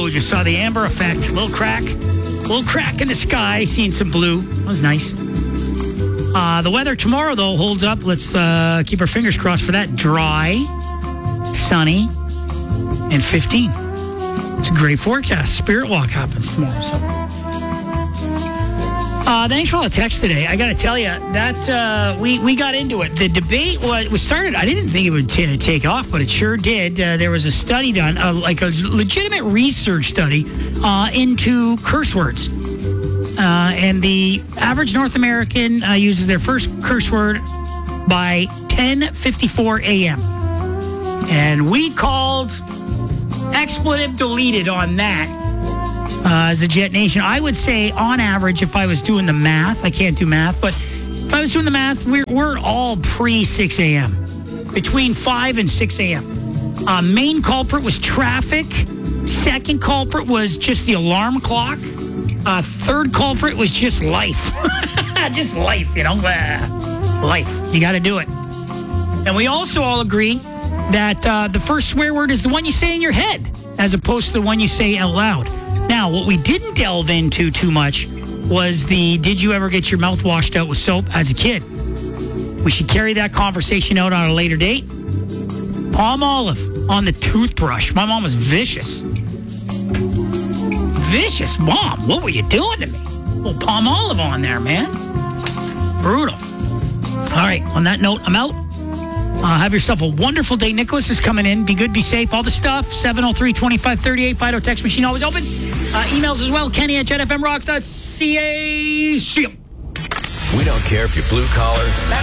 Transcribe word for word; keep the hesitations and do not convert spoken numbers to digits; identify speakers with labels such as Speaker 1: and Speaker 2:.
Speaker 1: Whoa, just saw the amber effect. Little crack. Little crack in the sky. Seeing some blue. That was nice. Uh, the weather tomorrow, though, holds up. Let's uh, keep our fingers crossed for that. Dry, sunny, and fifteen. It's a great forecast. Spirit Walk happens tomorrow. So, uh, thanks for all the text today. I got to tell you that uh, we we got into it. The debate was, was started. I didn't think it would t- take off, but it sure did. Uh, there was a study done, uh, like a legitimate research study uh, into curse words. Uh, and the average North American uh, uses their first curse word by ten fifty-four a.m. And we called expletive deleted on that uh, as a Jet Nation. I would say on average, if I was doing the math, I can't do math, but if I was doing the math, we're, we're all pre-six a.m., between five and six a.m. Uh, main culprit was traffic. Second culprit was just the alarm clock. Uh, third culprit was just life. Just life, you know. Uh, life. You got to do it. And we also all agree that uh, the first swear word is the one you say in your head as opposed to the one you say out loud. Now, what we didn't delve into too much was the did you ever get your mouth washed out with soap as a kid? We should carry that conversation out on a later date. Palm olive on the toothbrush. My mom was vicious. Vicious. Mom, what were you doing to me? Well, palm olive on there, man. Brutal. All right, on that note, I'm out. Uh, have yourself a wonderful day. Nicholas is coming in. Be good, be safe, all the stuff. seven oh three, two five three eight. Fido text machine always open. Uh, emails as well. Kenny at jet f m rocks dot c a. See ya.
Speaker 2: We don't care if you're blue collar,